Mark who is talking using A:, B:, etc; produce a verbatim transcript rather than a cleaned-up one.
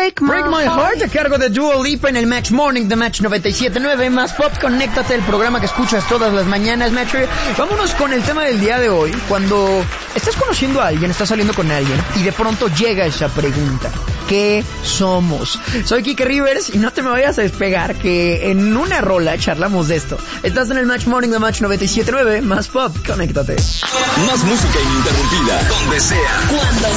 A: Break My,
B: Break My Heart, a cargo de Dua Lipa en el Match Morning de Match noventa y siete punto nueve. Más Pop, conéctate, el programa que escuchas todas las mañanas, Match. Vámonos con el tema del día de hoy. Cuando estás conociendo a alguien, estás saliendo con alguien y de pronto llega esa pregunta: ¿qué somos? Soy Kike Rivers y no te me vayas a despegar, que en una rola charlamos de esto. Estás en el Match Morning de Match noventa y siete punto nueve. Más Pop, conéctate.
C: Más música ininterrumpida, donde sea, cuando